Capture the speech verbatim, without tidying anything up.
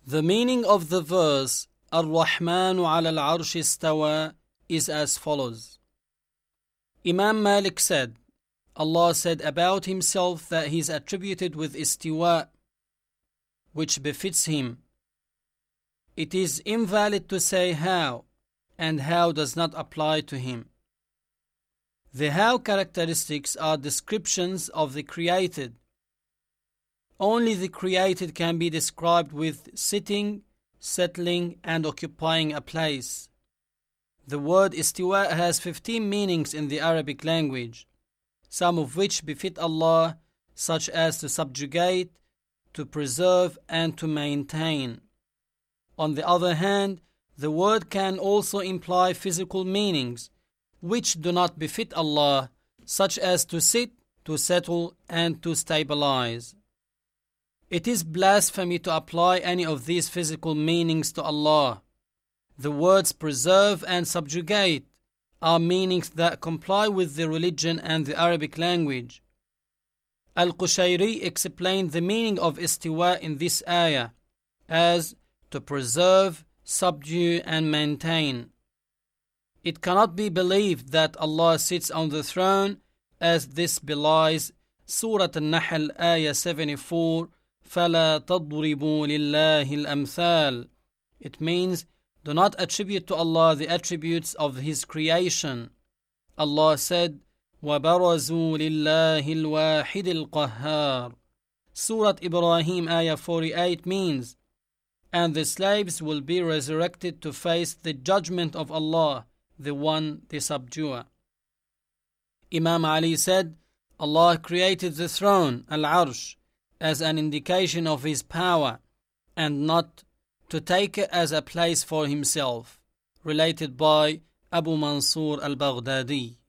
The meaning of the verse Ar-Rahmanu ala al-Arsh istawa is as follows. Imam Malik said, Allah said about himself that he is attributed with istiwa, which befits him. It is invalid to say how, and how does not apply to him. The how characteristics are descriptions of the created. Only the created can be described with sitting, settling, and occupying a place. The word istiwa has fifteen meanings in the Arabic language, some of which befit Allah, such as to subjugate, to preserve, and to maintain. On the other hand, the word can also imply physical meanings, which do not befit Allah, such as to sit, to settle, and to stabilize. It is blasphemy to apply any of these physical meanings to Allah. The words preserve and subjugate are meanings that comply with the religion and the Arabic language. Al-Qushayri explained the meaning of istiwa in this ayah as to preserve, subdue, and maintain. It cannot be believed that Allah sits on the throne, as this belies Surah An-Nahl ayah seventy-four, فَلَا تَضْرِبُوا لِلَّهِ الْأَمْثَالِ. It means, do not attribute to Allah the attributes of His creation. Allah said, وَبَرَزُوا لِلَّهِ الْوَاحِدِ الْقَهَّارِ. Surah Ibrahim ayah forty-eight means, and the slaves will be resurrected to face the judgment of Allah, the one, the subduer. Imam Ali said, Allah created the throne, Al-Arsh, as an indication of His power, and not to take it as a place for Himself. Related by Abu Mansur al-Baghdadi.